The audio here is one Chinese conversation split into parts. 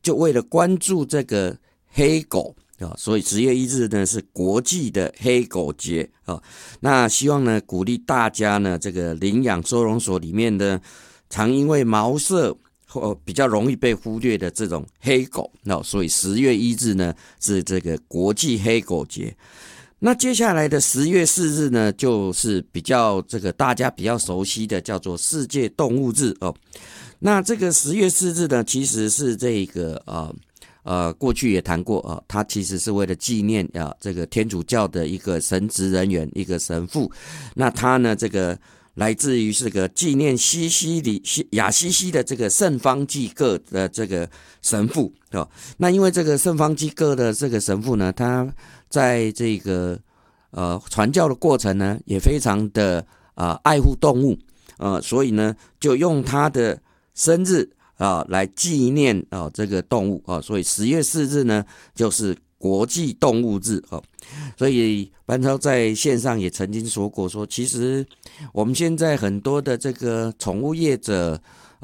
就为了关注这个黑狗所以10月1日呢是国际的黑狗节那希望呢鼓励大家呢这个领养收容所里面的常因为毛色比较容易被忽略的这种黑狗所以10月1日呢是这个国际黑狗节。那接下来的10月4日呢，就是比较这个大家比较熟悉的叫做世界动物日那这个10月4日呢，其实是这个过去也谈过它其实是为了纪念这个天主教的一个神职人员，一个神父。那他呢这个来自于这个纪念亚西西的这个圣方济各的这个神父那因为这个圣方济各的这个神父呢，他在这个传教的过程呢，也非常的爱护动物所以呢，就用他的生日来纪念这个动物所以10月4日呢，就是国际动物日所以班超在线上也曾经说过说，其实我们现在很多的这个宠物业者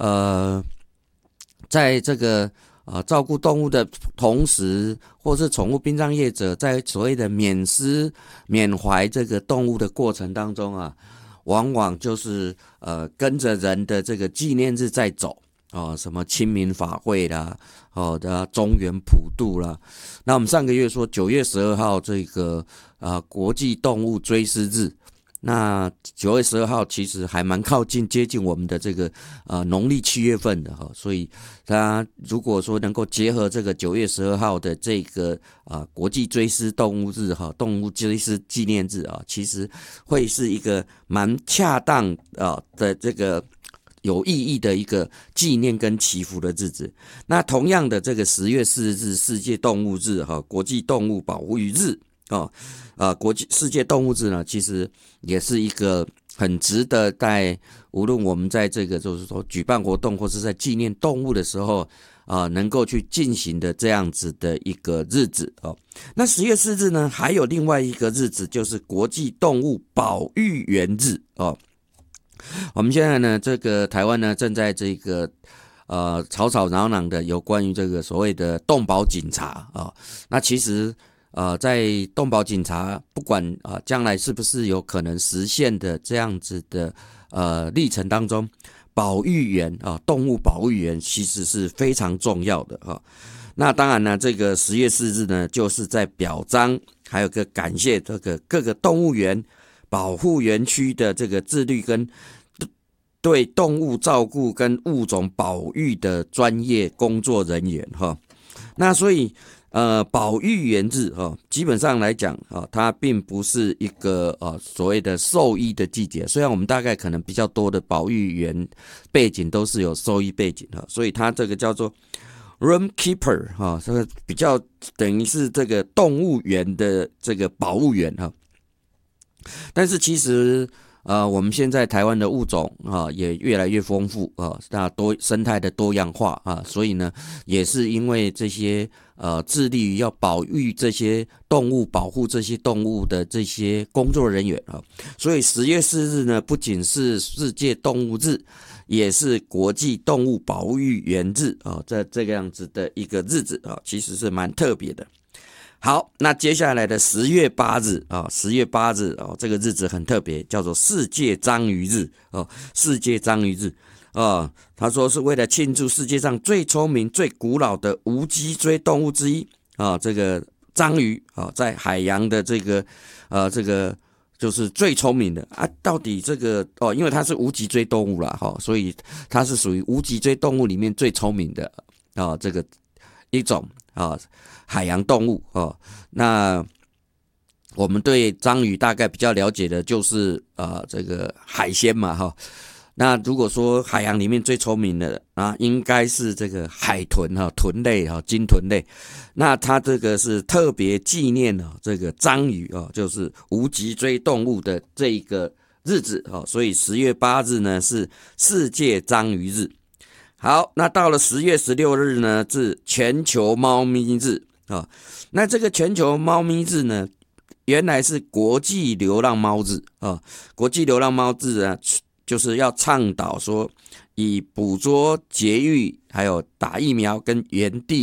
在这个照顾动物的同时，或是宠物殡葬业者在所谓的缅思缅怀这个动物的过程当中往往就是跟着人的这个纪念日在走什么清明法会啦的中元普渡啦。那我们上个月说9月12号这个国际动物追思日，那9月12号其实还蛮接近我们的这个农历7月份的所以它如果说能够结合这个9月12号的这个国际追思动物日动物追思纪念日其实会是一个蛮恰当的这个有意义的一个纪念跟祈福的日子。那同样的这个10月4日世界动物日国际动物保护日国际世界动物日呢，其实也是一个很值得在无论我们在这个就是说举办活动或是在纪念动物的时候能够去进行的这样子的一个日子那10月4日呢，还有另外一个日子就是国际动物保育员日我们现在呢，这个台湾呢正在这个吵吵嚷嚷的有关于这个所谓的动保警察那其实在动保警察不管将来是不是有可能实现的这样子的历程当中，保育员动物保育员其实是非常重要的那当然呢，这个10月4日呢，就是在表彰还有个感谢这个各个动物园保护园区的这个自律跟对动物照顾跟物种保育的专业工作人员那所以保育员日基本上来讲它并不是一个所谓的兽医的季节，虽然我们大概可能比较多的保育员背景都是有兽医背景所以它这个叫做 room keeper 这个比较等于是这个动物园的这个保护员但是其实我们现在台湾的物种也越来越丰富那生态的多样化所以呢，也是因为这些致力于要保育这些动物、保护这些动物的这些工作人员所以10月4日呢，不仅是世界动物日，也是国际动物保育员日这个样子的一个日子其实是蛮特别的。好，那接下来的10月8日10月8日这个日子很特别，叫做世界章鱼日世界章鱼日他说是为了庆祝世界上最聪明、最古老的无脊椎动物之一这个章鱼在海洋的这个就是最聪明的到底这个因为它是无脊椎动物啦所以它是属于无脊椎动物里面最聪明的这个一种海洋动物那我们对章鱼大概比较了解的就是这个海鲜嘛那如果说海洋里面最聪明的应该是这个海豚豚类鲸豚类，那它这个是特别纪念这个章鱼就是无脊椎动物的这一个日子所以10月8日呢是世界章鱼日。好，那到了10月16日呢是全球猫咪日那这个全球猫咪日呢原来是国际流浪猫日国际流浪猫日就是要倡导说以捕捉、节育还有打疫苗跟原地